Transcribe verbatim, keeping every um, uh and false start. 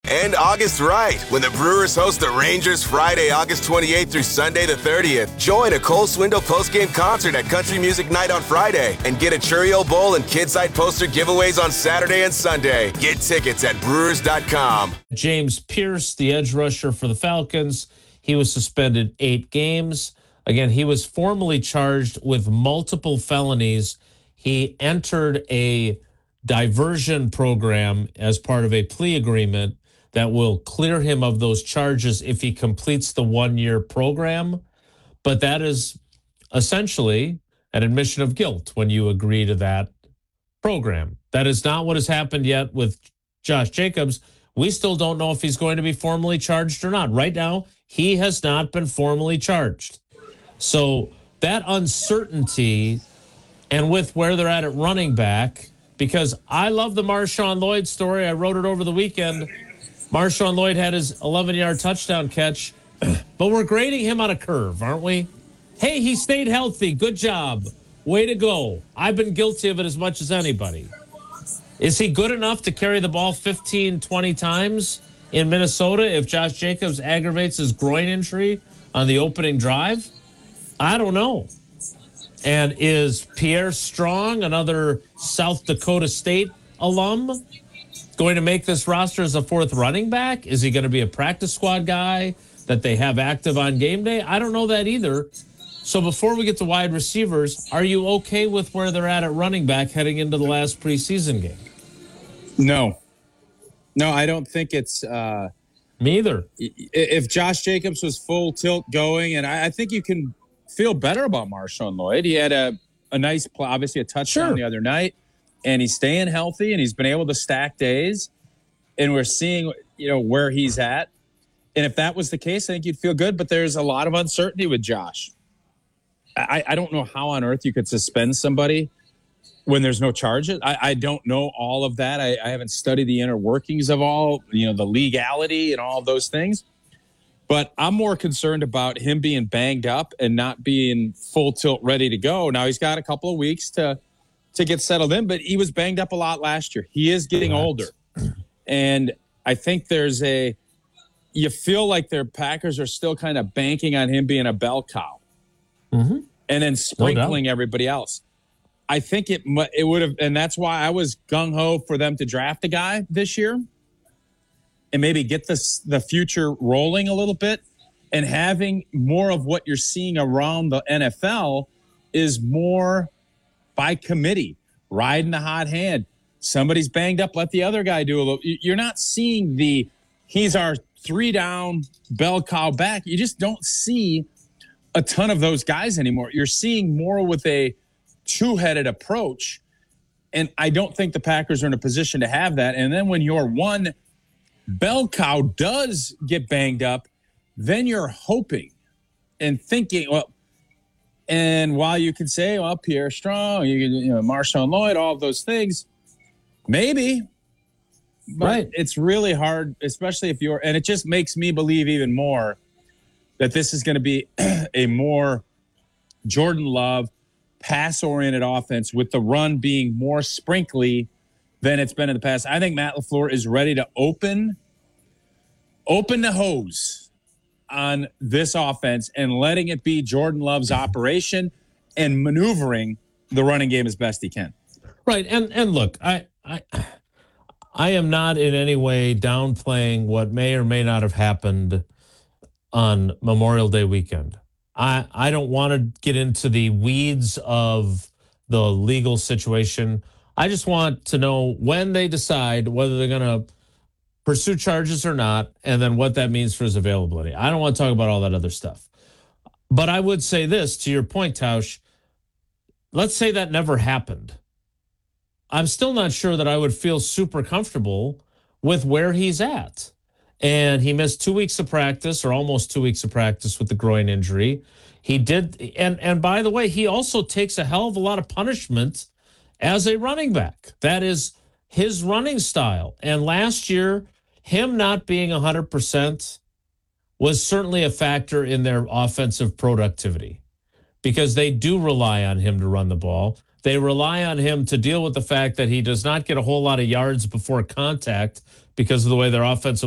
And August right, when the Brewers host the Rangers Friday, August twenty-eighth through Sunday the thirtieth. Join a Cole Swindle postgame concert at Country Music Night on Friday and get a Churio Bowl and Kidside poster giveaways on Saturday and Sunday. Get tickets at brewers dot com. James Pierce, the edge rusher for the Falcons, he was suspended eight games. Again, he was formally charged with multiple felonies. He entered a diversion program as part of a plea agreement that will clear him of those charges if he completes the one-year program. But that is essentially an admission of guilt when you agree to that program. That is not what has happened yet with Josh Jacobs. We still don't know if he's going to be formally charged or not. Right now, he has not been formally charged. So that uncertainty, and with where they're at at running back, because I love the Marshawn Lloyd story. I wrote it over the weekend. Marshawn Lloyd had his eleven-yard touchdown catch, but we're grading him on a curve, aren't we? Hey, he stayed healthy. Good job. Way to go. I've been guilty of it as much as anybody. Is he good enough to carry the ball fifteen, twenty times in Minnesota if Josh Jacobs aggravates his groin injury on the opening drive? I don't know. And is Pierre Strong, another South Dakota State alum, going to make this roster as a fourth running back? Is he going to be a practice squad guy that they have active on game day? I don't know that either. So before we get to wide receivers, are you okay with where they're at at running back heading into the last preseason game? No. No, I don't think it's uh, – Me either. If Josh Jacobs was full tilt going, and I, I think you can feel better about Marshawn Lloyd. He had a, a nice – obviously a touchdown Sure. the other night. And he's staying healthy, and he's been able to stack days. And we're seeing, you know, where he's at. And if that was the case, I think you'd feel good. But there's a lot of uncertainty with Josh. I, I don't know how on earth you could suspend somebody when there's no charges. I, I don't know all of that. I, I haven't studied the inner workings of all, you know, the legality and all of those things. But I'm more concerned about him being banged up and not being full tilt ready to go. Now, he's got a couple of weeks to – to get settled in, but he was banged up a lot last year. He is getting right. older. And I think there's a, you feel like their Packers are still kind of banking on him being a bell cow mm-hmm. and then sprinkling no everybody else. I think it it would have, and that's why I was gung-ho for them to draft a guy this year and maybe get this, the future rolling a little bit, and having more of what you're seeing around the N F L is more by committee, riding the hot hand. Somebody's banged up, let the other guy do a little. You're not seeing the, he's our three down bell cow back. You just don't see a ton of those guys anymore. You're seeing more with a two-headed approach, and I don't think the Packers are in a position to have that. And then when your one bell cow does get banged up, then you're hoping and thinking, well, and while you can say, well, Pierre Strong, you, you know, Marshawn Lloyd, all of those things, maybe, but right. It's really hard, especially if you're, and it just makes me believe even more that this is going to be a more Jordan Love pass-oriented offense with the run being more sprinkly than it's been in the past. I think Matt LaFleur is ready to open, open the hose on this offense and letting it be Jordan Love's operation and maneuvering the running game as best he can. Right. And and look, I I I am not in any way downplaying what may or may not have happened on Memorial Day weekend. I, I don't want to get into the weeds of the legal situation. I just want to know when they decide whether they're going to pursue charges or not, and then what that means for his availability. I don't want to talk about all that other stuff. But I would say this, to your point, Tausch, let's say that never happened. I'm still not sure that I would feel super comfortable with where he's at. And he missed two weeks of practice, or almost two weeks of practice with the groin injury. He did, and, and by the way, he also takes a hell of a lot of punishment as a running back. That is his running style. And last year, him not being one hundred percent was certainly a factor in their offensive productivity, because they do rely on him to run the ball. They rely on him to deal with the fact that he does not get a whole lot of yards before contact because of the way their offensive